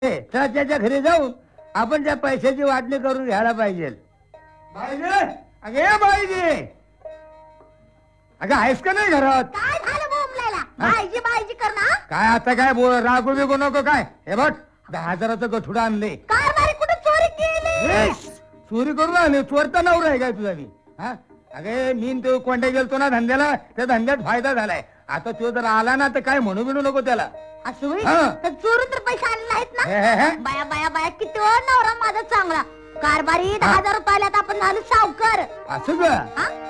त्याच्या घरी जाऊन आपण त्या पैशाची वाटणी करून घ्यायला पाहिजे. अगे बाईजी, अगं आहेस का नाही घरात? काय झालं बोंबलायला? बायजी बायजी कर ना. काय आता काय रागू बिगू नको काय. हे बघ 10,000चं गठुडं आणले. कारभारी कुठे चोरी केली? चोरी करून आले. चोरता नवरा आहे काय तुझा? मी हा अगे मी तो कोंड्या गेलतो ना धंद्याला, त्या धंद्यात फायदा झालाय. आता तो जर आला ना तर काय म्हणू बिनू नको त्याला. असं होय? हा. तर चोरून तर पैसे आणले नाहीत हे, हे, हे. ना? बाया बाया बाया किती नवरा माझा चांगला. कारभारी 10,000 रुपयाला आपण झालो सावकार. असं का? हा?